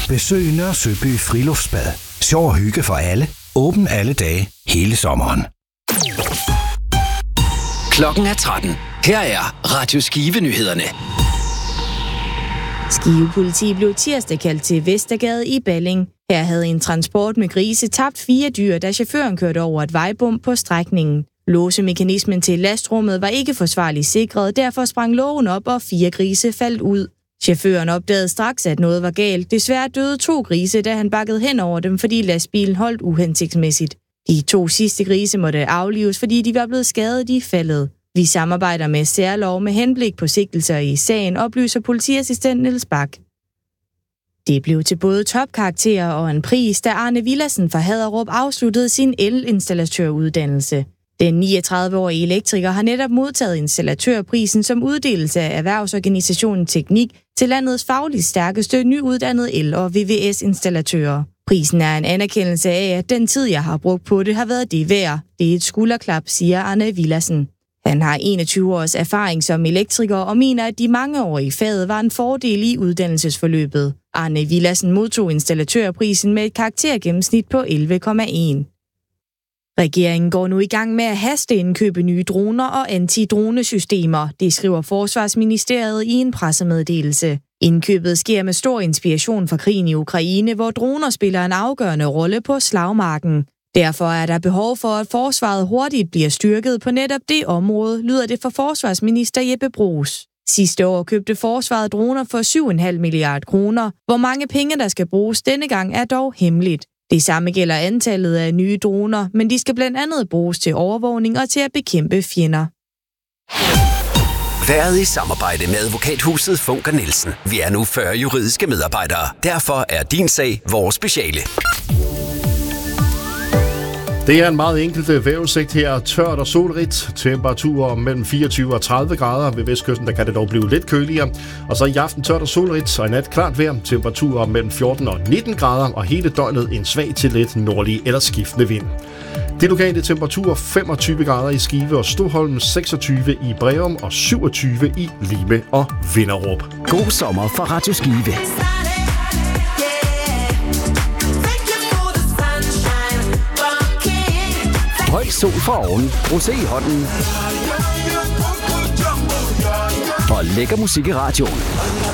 Besøg Nørre Søby Friluftsbad. Sjov og hygge for alle. Åben alle dage, hele sommeren. Klokken er 13. Her er Radio Skive-nyhederne. Skive politi blev tirsdag kaldt til Vestergade i Balling. Her havde en transport med grise tabt 4 dyr, da chaufføren kørte over et vejbump på strækningen. Låsemekanismen til lastrummet var ikke forsvarligt sikret, derfor sprang lågen op, og 4 grise faldt ud. Chaufføren opdagede straks, at noget var galt. Desværre døde 2 grise, da han bakkede hen over dem, fordi lastbilen holdt uhensigtsmæssigt. De 2 sidste grise måtte aflives, fordi de var blevet skadet i faldet. Vi samarbejder med særlov med henblik på sigtelser i sagen, oplyser politiassistent Niels Bak. Det blev til både topkarakterer og en pris, da Arne Villadsen fra Haderup afsluttede sin elinstallatøruddannelse. Den 39-årige elektriker har netop modtaget installatørprisen som uddelelse af erhvervsorganisationen Teknik til landets fagligt stærkeste nyuddannede el- og VVS-installatører. Prisen er en anerkendelse af, at den tid, jeg har brugt på det, har været det værd. Det er et skulderklap, siger Arne Villadsen. Han har 21 års erfaring som elektriker og mener, at de mange år i faget var en fordel i uddannelsesforløbet. Arne Villadsen modtog installatørprisen med et karaktergennemsnit på 11,1. Regeringen går nu i gang med at hasteindkøbe nye droner og antidronesystemer, det skriver Forsvarsministeriet i en pressemeddelelse. Indkøbet sker med stor inspiration fra krigen i Ukraine, hvor droner spiller en afgørende rolle på slagmarken. Derfor er der behov for, at forsvaret hurtigt bliver styrket på netop det område, lyder det fra forsvarsminister Jeppe Bruus. Sidste år købte forsvaret droner for 7,5 milliarder kroner. Hvor mange penge der skal bruges denne gang er dog hemmeligt. Det samme gælder antallet af nye droner, men de skal blandt andet bruges til overvågning og til at bekæmpe fjender. Været i samarbejde med advokathuset Funker Nielsen. Vi er nu 40 juridiske medarbejdere. Derfor er din sag vores speciale. Det er en meget enkelt vejrudsigt her. Tørt og solrigt. Temperaturer mellem 24 og 30 grader. Ved vestkysten der kan det dog blive lidt køligere. Og så i aften tørt og solrigt, og i nat klart vejr. Temperaturer mellem 14 og 19 grader. Og hele døgnet en svag til let nordlig eller skiftende vind. De lokale temperaturer 25 grader i Skive og Stoholm, 26 i Breum og 27 i Lime og Vinderup. God sommer fra Radio Skive. Høj sol for oven, rosé i hånden og lækker musik i radioen.